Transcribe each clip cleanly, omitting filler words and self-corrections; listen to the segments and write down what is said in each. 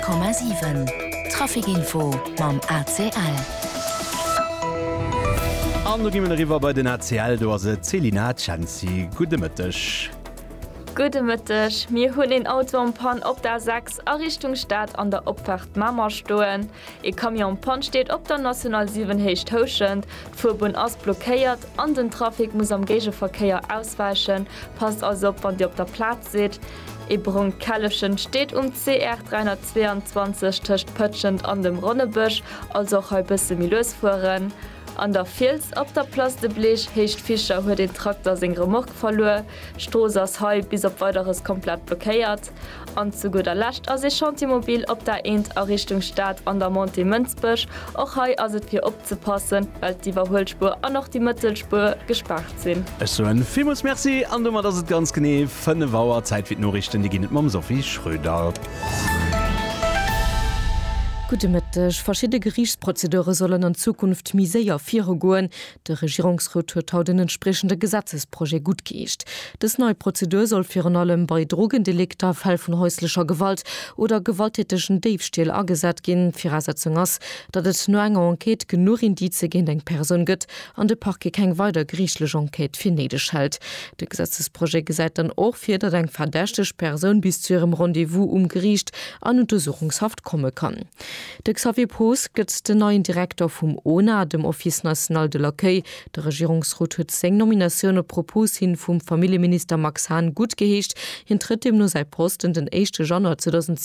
100,7 Trafikinfo mam ACL. An gimmen Riwer bei den ACL do se Celina Chanzi Gude Mëttech. Gute Mittag. Wir haben den Auto am Pan op der 6 a Richtung Stadt an der Opfahrt Mama stoen. E Kamion Pan steht op der National 7 hecht hoschend. D'Fuhrbahn ass blockéiert, an den Trafik muss am Gegeverkehr ausweichen. Passt also op, wann Di op der Platz seht. E Brunkellechen steht CR 322 töcht pëtschend an dem Ronnebüsch, also auch ein bisschen milös fuhren. An der Fils op der Place de Blech hecht Fischer huet den Traktor seg Remork verloren, Stroos ass Hai bis op weiteres komplett blockéiert. An zu guter Letzt ass e Chantier-Mobil op der End a Richtung Stadt an der Monte Münzbüsch, och Hai ass et fir opzepassen, weil die Überholspur an noch die Mittelspur gesperrt sinn. Es so en Fimus Merci an dummer dats et ganz geneef fënne Wauer Zeit wie Norrichten, die ginnet mam Sophie Schröder. Gute Mittag. Verschiedene Gerichtsprozedure sollen in Zukunft miséier viere goen. Der Regierungsrat huet haut den entsprechende Gesetzesprojekt gut geeicht. Das neue Prozedur soll vor allem bei Drogendelikter, Fall von häuslicher Gewalt oder gewalttätigen Diebstahl angesagt gehen. Voraussetzung ist, dass es nur eine Enquete genug Indize gegen eine Person gibt und der Parquet keine weitere gerichtliche Enquete für nötig hält. Das Gesetzesprojekt sagt dann auch, dass eine verdächtige Person bis zu ihrem Rendezvous Gericht an Untersuchungshaft kommen kann. De Xavier Poos gëtt den neuen Direktor vum ONA, dem Office National de l'Accueil. Der Regierungsrat huet seng Nominationune Propos hin vum Familienminister Max Hahn gut geheescht, hin tritt dem nur sei Posten den 1. Januar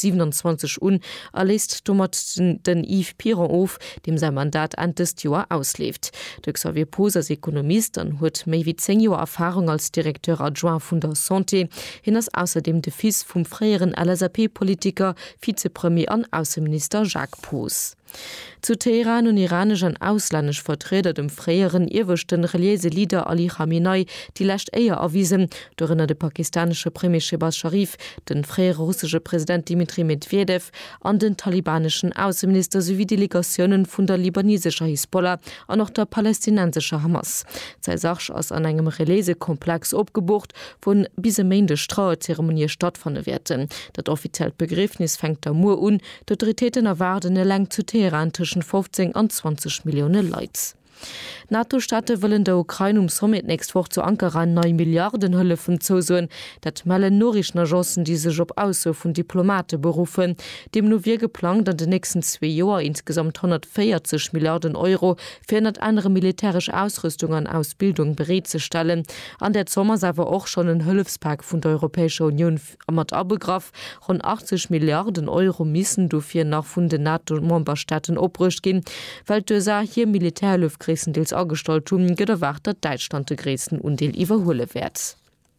2027 erlässt dummer den Yves Piron auf, dem sein Mandat an des Joar auslebt. De Xavier Poos als Ökonomist an huet méi wie 10 Jahre Erfahrung als Direkteur adjoint vun der Santé, hin ass außerdem de Fils vum freieren LSAP-Politiker, Vizepremier an Außenminister Jacques Poos. Zu Teheran und iranischen ausländisch Vertreter dem freieren irwischten religiöse Leader Ali Khamenei, die lächt eher erwiesen, darin der pakistanische Premier Shehbaz Sharif, den freie russische Präsident Dmitri Medvedev an den talibanischen Außenminister sowie Delegationen von der libanesischen Hisbollah und auch der palästinensischen Hamas. Sei Sach aus an einem Relaisekomplex abgebucht, wo bis Ende Trauerzeremonie stattfinden werden. Das offizielle Begriffnis fängt am Mur an, die Autoritäten erwarten eine lang zu Teheran zwischen 15 und 20 Millionen Leute. NATO-Staaten wollen der Ukraine Summit nächste Woche zu Ankara 9 Milliarden Hilfen zusagen. Das melden norischen Agenzen diese Job aus von Diplomaten berufen. Dem nur wir geplant, an den nächsten 2 Jahren insgesamt 140 Milliarden Euro für 100 andere militärische Ausrüstungen und Ausbildung bereitzustellen. An der Sommer sei aber auch schon ein Hilfspaket von der Europäischen Union mit abgegriffen. Rund 80 Milliarden Euro müssen dafür nach von den NATO-Memberstaaten abrüstet gehen, weil dieser hier Militärhilfe Deels Augestaltung gewartet Deutschland de Gräessen und Deel iwwerhole wert.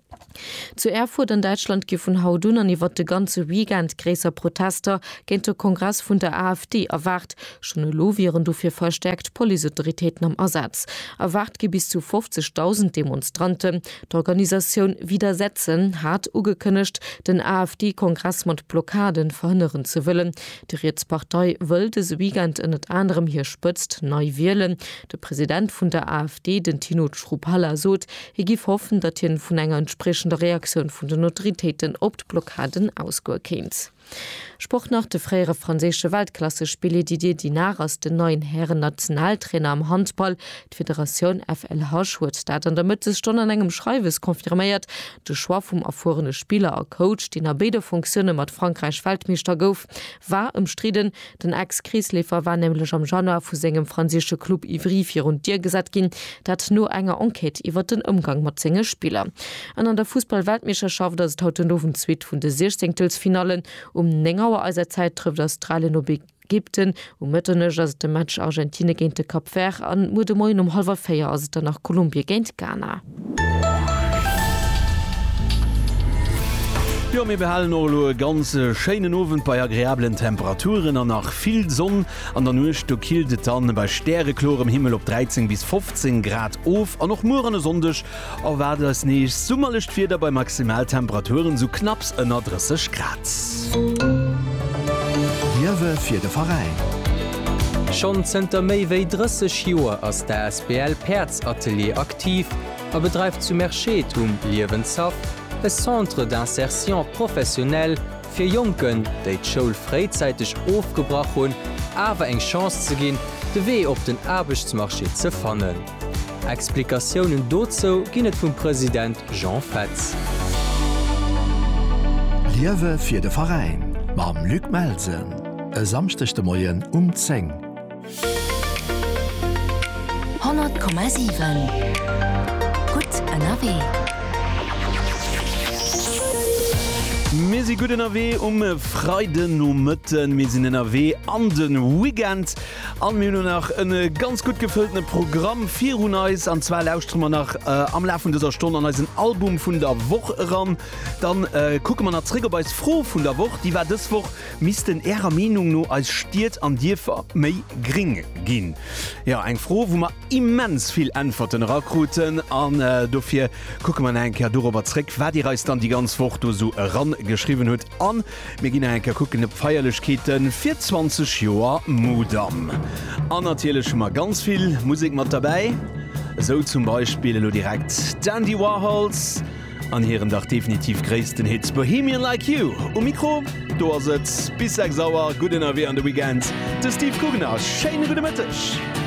Zu Erfurt in Deutschland gi vun Haudun an iwwer de ganze Weekend gräser Protester gent der Kongress vun der AfD erwart. Schon lo viren du fir verstärkt Poliautoritäten am Ersatz. Erwart gi bis zu 50.000 Demonstranten. D'Organisation Widersetzen hat ugekënnecht, den AfD-Kongress mat Blockaden verhinderen zu willen. Die Rätspartei wëll des Weekend in et anderem hier spëtzt neu wählen. Der Präsident vun der AfD, den Tino Schruppalla, sot, gif hoffen, dat hin vun enger entsprechende Reaktion von den Autoritäten op Blockaden ausgekennt. Spruch nach der freie französische Weltklasse spiele Didier Dinard aus den neuen Herren Nationaltrainer am Handball. Die Föderation FLH hat dat an der Mittelstunde an engem Schreiwes konfirmiert. Der Schwar vom erfahrene Spieler und Coach, den er beide Funktionen mit Frankreich Weltmeister gouf, war im Striden. Den Ex-Kriesläfer war nämlich am Januar für seinem französischen Club Ivry 4 und dir gesagt ging, dat nur enger Enquete über den Umgang mit seinen Spielern. Und an der Fußball-Weltmeisterschaft, das ist heute noch ein Zweit von der 16. Finalen, Nengauer Eiserzeit trifft Australien op Ägypten Mëttennech ass de Match Argentine géint de Kap Vert an Mu de Moien 3:30 ass dann nach Kolumbie géint Ghana. Ja, wir behalen auch ganz schönen Abend bei agreablen Temperaturen und nach viel Sonne. An der Nacht kühlt es dann bei sternenklarem Himmel auf 13 bis 15 Grad auf. Und noch morgen Sonntag war das nicht sommerlich wieder bei Maximaltemperaturen so knapp 31 Grad. Liebe für den Verein. Schon sind méi wéi 30 Joer ass der SBL Perz-Atelier aktiv a betreibt zu Marché Liewenshaft, e Centre d'insertion professionnel fir Jonken, déi d'Schoul freizeitig aufgebracht hun, awer eng Chance ze ginn, de Wee op den Erbechtsmarché ze fannen. Explikationen dozo ginnet vum Präsident Jean Fetz. Liewe fir de Verein, mam Lück Melsen, e samstechte Moien 10. 100,7 Gut NRW. Mesi gut NRW Freiden Mëtten mesinn NRW an den Weekend an mir nur nach een ganz gut gefülltene Programm 4 Unis an 2 Lausstrommer nach am Laufen dieser Stunde an ein Album vun der Woche ran. Dann gucke man nach Triggerbeis froh vun der Woche, die war das Woch miss den Ärer Meinung nur als stiert an Dirfer méi gering gin. Ja eng froh, wo man immens viel Antworten rakruten an dofir gucke man enker darüber Trick, wer die Reis dann die ganz Woche so ran geschrieben huet an mir gin enker gucken Feierlichkeiten 24 Joer Mudam. An natürlich schon mal ganz viel Musik mat dabei. So zum Beispiel lo direkt Dandy Warhols an ihren Dach definitiv gräessten Hits Bohemian Like You. Mikro do sitzt bis 6 sauer gut NRW an de Weekend. De Steve Kugener Scheine gute Mittag.